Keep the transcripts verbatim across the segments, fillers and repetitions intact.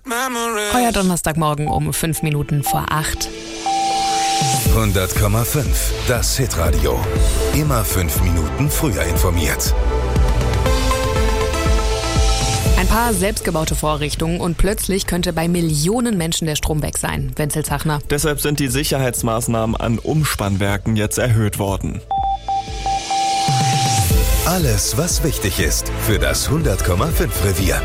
Euer Donnerstagmorgen um fünf Minuten vor acht. hundert Komma fünf, das Hitradio. Immer fünf Minuten früher informiert. Ein paar selbstgebaute Vorrichtungen und plötzlich könnte bei Millionen Menschen der Strom weg sein. Wenzel Zachner. Deshalb sind die Sicherheitsmaßnahmen an Umspannwerken jetzt erhöht worden. Alles, was wichtig ist für das hundert Komma fünf Revier.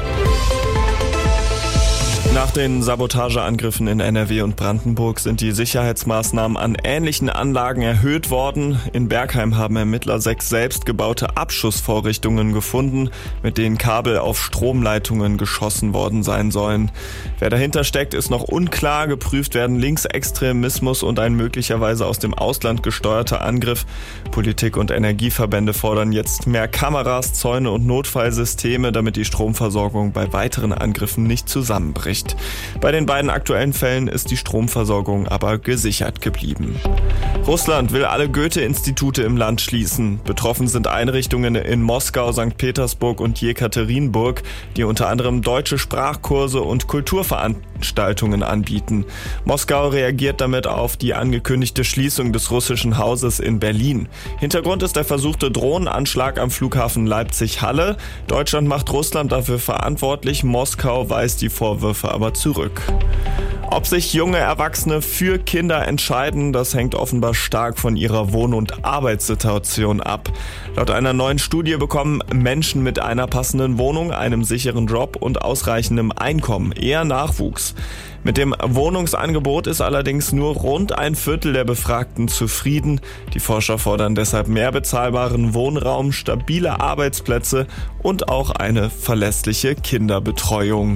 Nach den Sabotageangriffen in N R W und Brandenburg sind die Sicherheitsmaßnahmen an ähnlichen Anlagen erhöht worden. In Bergheim haben Ermittler sechs selbstgebaute Abschussvorrichtungen gefunden, mit denen Kabel auf Stromleitungen geschossen worden sein sollen. Wer dahinter steckt, ist noch unklar. Geprüft werden Linksextremismus und ein möglicherweise aus dem Ausland gesteuerter Angriff. Politik und Energieverbände fordern jetzt mehr Kameras, Zäune und Notfallsysteme, damit die Stromversorgung bei weiteren Angriffen nicht zusammenbricht. Bei den beiden aktuellen Fällen ist die Stromversorgung aber gesichert geblieben. Russland will alle Goethe-Institute im Land schließen. Betroffen sind Einrichtungen in Moskau, Sankt Petersburg und Jekaterinburg, die unter anderem deutsche Sprachkurse und Kulturveranstaltungen anbieten. Moskau reagiert damit auf die angekündigte Schließung des russischen Hauses in Berlin. Hintergrund ist der versuchte Drohnenanschlag am Flughafen Leipzig-Halle. Deutschland macht Russland dafür verantwortlich. Moskau weist die Vorwürfe aber zurück. Ob sich junge Erwachsene für Kinder entscheiden, das hängt offenbar stark von ihrer Wohn- und Arbeitssituation ab. Laut einer neuen Studie bekommen Menschen mit einer passenden Wohnung, einem sicheren Job und ausreichendem Einkommen eher Nachwuchs. Mit dem Wohnungsangebot ist allerdings nur rund ein Viertel der Befragten zufrieden. Die Forscher fordern deshalb mehr bezahlbaren Wohnraum, stabile Arbeitsplätze und auch eine verlässliche Kinderbetreuung.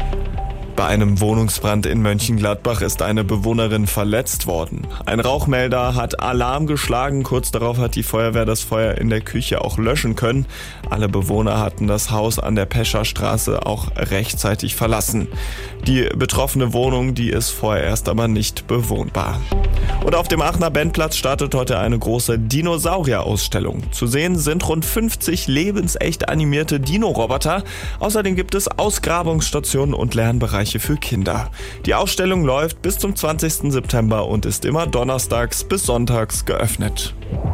Bei einem Wohnungsbrand in Mönchengladbach ist eine Bewohnerin verletzt worden. Ein Rauchmelder hat Alarm geschlagen. Kurz darauf hat die Feuerwehr das Feuer in der Küche auch löschen können. Alle Bewohner hatten das Haus an der Pescherstraße auch rechtzeitig verlassen. Die betroffene Wohnung, die ist vorerst aber nicht bewohnbar. Und auf dem Aachener Bennplatz startet heute eine große Dinosaurier-Ausstellung. Zu sehen sind rund fünfzig lebensecht animierte Dino-Roboter. Außerdem gibt es Ausgrabungsstationen und Lernbereiche für Kinder. Die Ausstellung läuft bis zum zwanzigsten September und ist immer donnerstags bis sonntags geöffnet.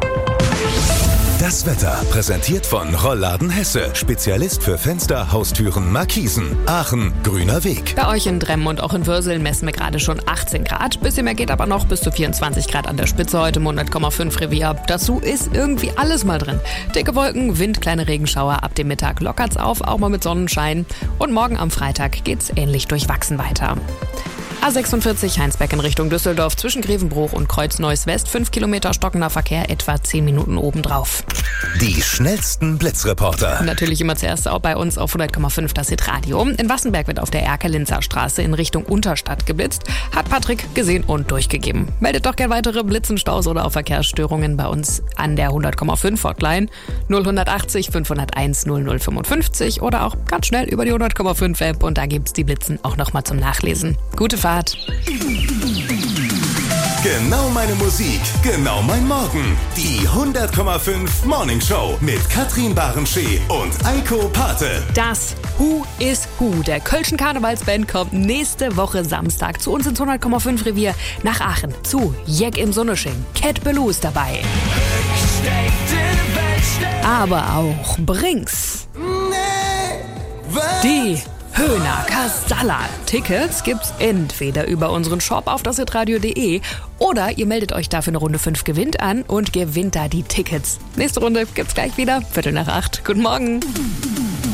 Das Wetter präsentiert von Rollladen Hesse. Spezialist für Fenster, Haustüren, Markisen. Aachen, grüner Weg. Bei euch in Dremmen und auch in Würseln messen wir gerade schon achtzehn Grad. Bisschen mehr geht aber noch, bis zu vierundzwanzig Grad an der Spitze heute im hundert Komma fünf Revier. Dazu ist irgendwie alles mal drin. Dicke Wolken, Wind, kleine Regenschauer. Ab dem Mittag lockert's auf, auch mal mit Sonnenschein. Und morgen am Freitag geht's ähnlich durchwachsen weiter. A sechsundvierzig Heinsberg in Richtung Düsseldorf zwischen Grevenbruch und Kreuz-Neuss West. fünf Kilometer stockender Verkehr, etwa zehn Minuten obendrauf. Die schnellsten Blitzreporter. Natürlich immer zuerst auch bei uns auf hundert Komma fünf das Hitradio. In Wassenberg wird auf der Erkelinzer Straße in Richtung Unterstadt geblitzt. Hat Patrick gesehen und durchgegeben. Meldet doch gerne weitere Blitzenstaus oder auch Verkehrsstörungen bei uns an der hundert Komma fünf Hotline null acht null fünf null eins null null fünfundfünfzig oder auch ganz schnell über die hundert Komma fünf App und da gibt's die Blitzen auch nochmal zum Nachlesen. Gute Fahrt. Genau meine Musik, genau mein Morgen. Die hundert Komma fünf Morning Show mit Katrin Barenschee und Eiko Pate. Das Who is Who der Kölschen Karnevalsband kommt nächste Woche Samstag zu uns ins hundert Komma fünf Revier nach Aachen zu Jeck im Sonnesching. Cat Ballou ist dabei. Aber auch Brinks. Die Höhner Casalla. Tickets gibt's entweder über unseren Shop auf das hitradio punkt de oder ihr meldet euch dafür eine Runde fünf gewinnt an und gewinnt da die Tickets. Nächste Runde gibt's gleich wieder, Viertel nach acht. Guten Morgen.